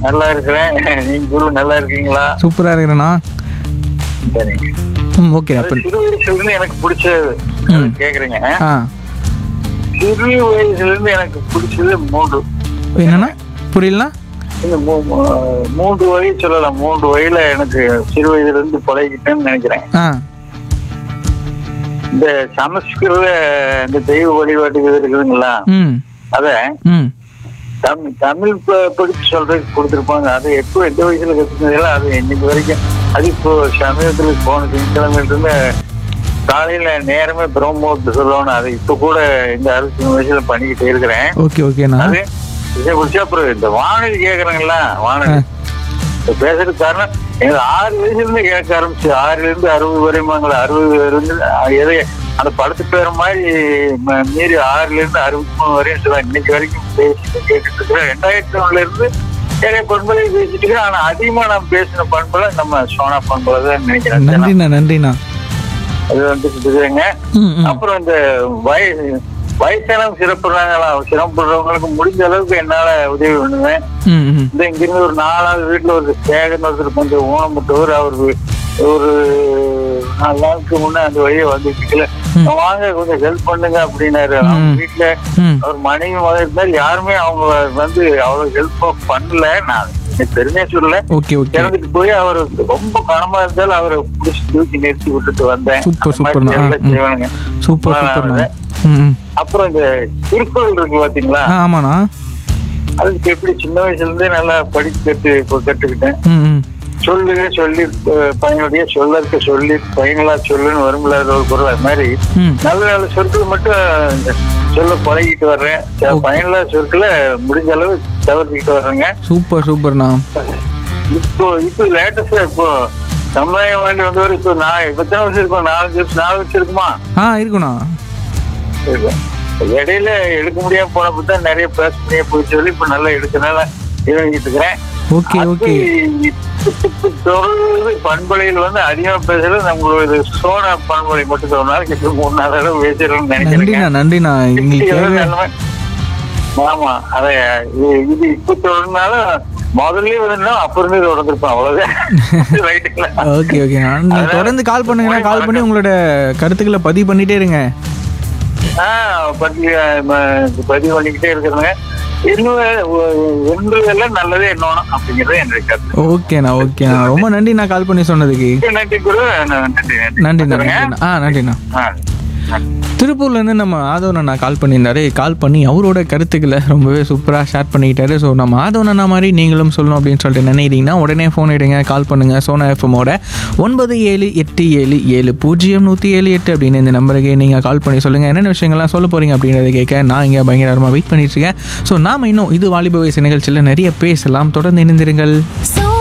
நல்லா இருக்கிறேன். நீங்க குரு நல்லா இருக்கீங்களா? சூப்பரா இருக்கிறேண்ணா. சரிங்க. ஓகே. அப்ப சிறு வயசுல இருந்து எனக்கு பிடிச்சது கேக்குறீங்க. ஆ சிறு வயசுல இருந்து எனக்கு பிடிச்சது 3. என்னண்ணா புரியலண்ணா? இந்த 3 வகை சொல்லலாம். 3 வகையில எனக்கு சிறு வயதுல இருந்து பழகிட்டேன்னு நினைக்கிறேன். ஆ இந்த சமஸ்கிருத இந்த தெய்வ வழிபாட்டுக்கு இருக்குதுங்களா, ம் அத ம் தமிழ் படிச்சு சொல்றதுக்கு கொடுத்துருப்பாங்க. அது எப்போ எந்த வயசுல கத்துக்கிறதுல அது இன்னைக்கு வரைக்கும். அது இப்போ சமயத்துல போன திங்கக்கிழமையில இருந்து காலையில நேரமே பிரம்மோத்து சொல்லணும். அது இப்ப கூட இந்த 63 வயசுல பண்ணிக்கிட்டே இருக்கிறேன். ஓகே ஓகேண்ணா. அது இதை குடிச்சு அப்புறம் இந்த வானொலி கேக்குறாங்களா, வானொலி பேசுறதுக்கு காரணம் எனக்கு 6 வயசுல இருந்து கேட்க ஆரம்பிச்சு. 6ல இருந்து 60 வரையுமாங்களா, 60 இருந்து எதை அந்த படத்து பேர மாதிரி மீறி 6ல இருந்து 63 வரையும் சொல்லுவாங்க. இன்னைக்கு வரைக்கும் பேசிட்டு கேட்டுட்டு இருக்கிறேன். 2001ல இருந்து நிறைய பண்பலை பேசிட்டு இருக்கேன். ஆனா அதிகமா நான் பேசின பண்பலை நம்ம சோனா பண்பலை தான் நினைக்கிறேன். நன்றிண்ணா நன்றிண்ணா. அது வந்துருக்குங்க. அப்புறம் இந்த வயசானவங்க சிரமப்படுறவங்களுக்கு முடிஞ்ச அளவுக்கு என்னால உதவி பண்ணுவேன். இந்த இங்கிருந்து ஒரு 4வது வீட்டுல ஒரு சேகன் ஒருத்தர் கொஞ்சம் ஊனமுட்டவர். அவரு ஒரு 4 நாளுக்கு முன்ன அந்த வழியை வந்துட்டு வாங்க கொஞ்சம் ஹெல்ப் பண்ணுங்க அப்படின்னாரு. அவங்க வீட்டுல அவர் மனைவி முதல் இருந்தாலும் யாருமே அவங்க அவ்வளவு ஹெல்ப் பண்ணல. நான் பெருமையா சொல்லல. இறந்துட்டு போய் அவர் ரொம்ப கனமா இருந்தாலும் அவரை புடிச்சு தூக்கி நிறுத்தி விட்டுட்டு வந்தேன். அப்புறம் இந்த திருக்குறள் இருக்கு பாத்தீங்களா, ஆமாண்ணா. அதுக்கு எப்படி சின்ன வயசுல இருந்தே நல்லா படிச்சு கற்றுக்கிட்டேன். சொல்லுங்க சொல்லி பயனுடைய சொல்லற்க சொல்லி பயனுள்ளா சொல்லுன்னு வரும்ல ஒரு குரல். அது மாதிரி நல்ல நல்ல சொற்கள் மட்டும் சொல்ல பழகிட்டு வர்றேன். பயனுள்ள சொற்களை முடிஞ்ச அளவு தவிர்த்துக்கிட்டு வர்றேங்க. சூப்பர் சூப்பர்ண்ணா. இப்போ லேட்டஸ்டா இப்போ சமுதாயம் வேண்டி வந்தவர் இப்போ நான் எத்தனை வருஷம் இருக்கும், 4 வருஷம் இருக்குமா? இருக்குண்ணா. இடையில எடுக்க முடியாம போனப்பதான் நிறைய பேச முடியாது போய் சொல்லி இப்ப நல்லா எடுக்கிறனால இறங்கிட்டு இருக்கிறேன். பண்பலையில் அதிகமா பேசுறது நம்மளோட சோனா பண்பலை மட்டும் சொன்னாலும் 3 நாள் அளவு பேசுறோம்னு நினைக்கிறேன். ஆமா, அத இது இப்ப தொடர்னாலும் முதல்ல அப்புறம் இருந்து தொடர்ந்துருப்பேன். அவ்வளவுதான். தொடர்ந்து கால் பண்ணுங்க. கால் பண்ணி உங்களோட கருத்துக்களை பதிவு பண்ணிட்டே இருங்க. பதிவு பண்ணிக்கிட்டே இருக்கிறேங்க. இன்னும் நல்லதே என்னணும் அப்படிங்கிறது என்னுடைய கருத்து. ஓகேண்ணா. ரொம்ப நன்றி நான் கால் பண்ணி சொன்னதுக்கு. நன்றி குரு. நன்றிண்ணா. திருப்பூர்ல இருந்து நம்ம ஆதவன் அண்ணா கால் பண்ணியிருந்தாரு. கால் பண்ணி அவரோட கருத்துக்களை ரொம்பவே சூப்பராக ஷேர் பண்ணிக்கிட்டாரு. ஸோ நம்ம ஆதவன் அண்ணா மாதிரி நீங்களும் சொல்லணும் அப்படின்னு சொல்லிட்டு நினைக்கிறீங்கன்னா உடனே ஃபோன் எடுங்க, கால் பண்ணுங்க. சோனா எஃப்எம்மோட 9787700178 அப்படின்னு இந்த நம்பருக்கு நீங்கள் கால் பண்ணி சொல்லுங்கள் என்னென்ன விஷயங்கள்லாம் சொல்ல போகிறீங்க அப்படின்றத கேட்க நான் இங்கே பயங்கரமாக வெயிட் பண்ணிட்டு இருக்கேன். ஸோ நாம இன்னும் இது வாலிப வயசு நிகழ்ச்சியில் நிறைய பேசலாம். தொடர்ந்து இணைந்திருங்கள்.